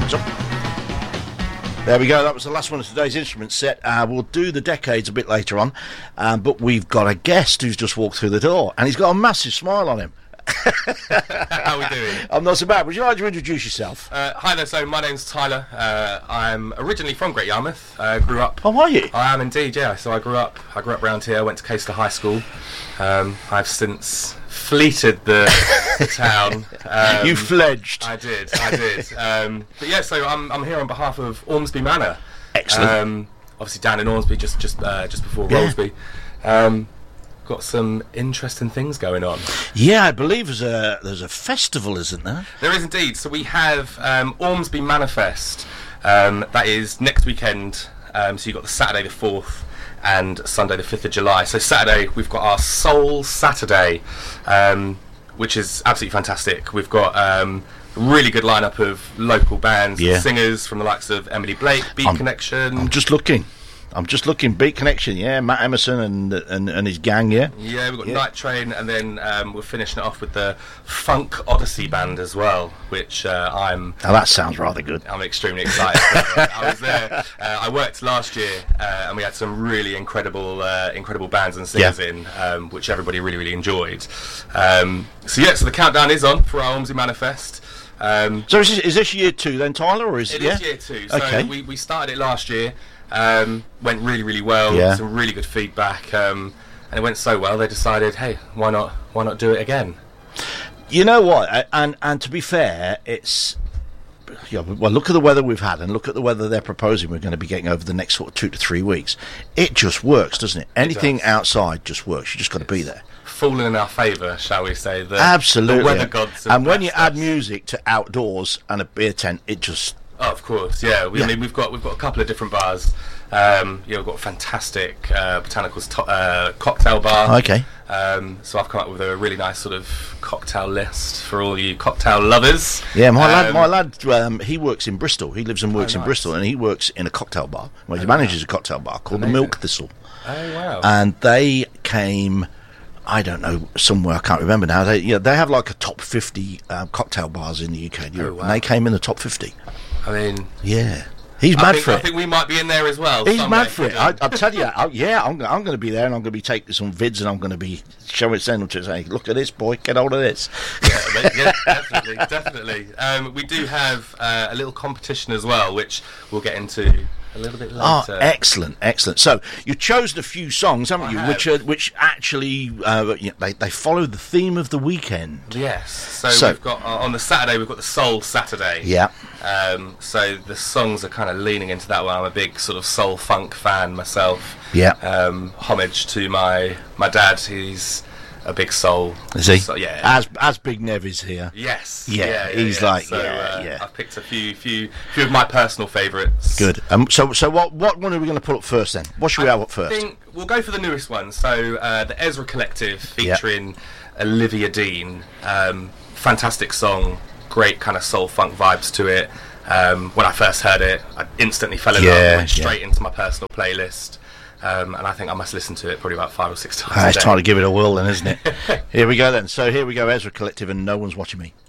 instruments up. There we go. That was the last one of today's instrument set. We'll do the decades a bit later on, but we've got a guest who's just walked through the door, and he's got a massive smile on him. How are we doing? I'm not so bad. Would you like to introduce yourself? Hi there. So my name's Tyler. I'm originally from Great Yarmouth. Grew up. Oh, are you? I am indeed. Yeah. So I grew up around here. Went to Caister High School. I've since fleeted the town. You fledged. I did. But yeah. So I'm here on behalf of Ormsby Manor. Excellent. Obviously down in Ormsby, just before Rollesby. Got some interesting things going on. Yeah, I believe there's a festival, isn't there? There is indeed. So we have Ormsby Manifest. That is next weekend. So you've got the Saturday the 4th and Sunday the 5th of July. So Saturday we've got our Soul Saturday, which is absolutely fantastic. We've got a really good lineup of local bands, singers from the likes of Emily Blake, Beat Connection. I'm just looking. Beat Connection, yeah, Matt Emerson and his gang, yeah. Yeah, we've got Night Train, and then we're finishing it off with the Funk Odyssey band as well, which Now that sounds rather good. I'm extremely excited. I was there. I worked last year, and we had some really incredible bands and singers in, which everybody really, really enjoyed. So the countdown is on for our Ormsby Manifest. So is this year 2 then, Tyler, or is it? It is year 2. So okay. we started it last year. Went really, really well. Some really good feedback, and it went so well they decided, hey, why not do it again? You know what? And to be fair, it's well, look at the weather we've had, and look at the weather they're proposing we're going to be getting over the next sort of 2 to 3 weeks. It just works, doesn't it? Anything outside just works. You just got to be there. Falling in our favour, shall we say? Absolutely. The weather gods. And when you add music to outdoors and a beer tent, it just. Oh, of course, yeah. I mean, we've got a couple of different bars. We've got a fantastic Botanicals cocktail bar. Okay. So I've come up with a really nice sort of cocktail list for all you cocktail lovers. Yeah, my lad, he works in Bristol. He lives and works in Bristol, and he works in a cocktail bar. Well, he manages a cocktail bar called the Milk Thistle. Oh wow! And they came. I don't know, somewhere, I can't remember now. They have like a top 50 cocktail bars in the UK and Europe, and they came in the top 50. I mean... Yeah. He's mad for it. I think we might be in there as well. He's mad for it. I'll tell you, I'm going to be there, and I'm going to be taking some vids, and I'm going to be sending them to say, look at this, boy, get hold of this. Yeah, definitely. We do have a little competition as well, which we'll get into a little bit later. Oh, excellent. So you've chosen a few songs, haven't you? Which actually they follow the theme of the weekend. Yes. So we've got on the Saturday we've got the Soul Saturday. Yeah. So the songs are kind of leaning into that one. I'm a big sort of soul funk fan myself. Yeah. Homage to my dad. He's a big soul. Is he? So, yeah. As Big Nev is here. Yes. Yeah. He's like, so, I've picked a few of my personal favourites. Good. So what one are we going to pull up first then? What should we have up first? I think we'll go for the newest one. So the Ezra Collective featuring Olivia Dean. Fantastic song. Great kind of soul funk vibes to it. When I first heard it, I instantly fell in love and went straight into my personal playlist. And I think I must listen to it probably about 5 or 6 times a day. It's time to give it a whirl then, isn't it? Here we go then. So here we go, Ezra Collective and No One's Watching Me.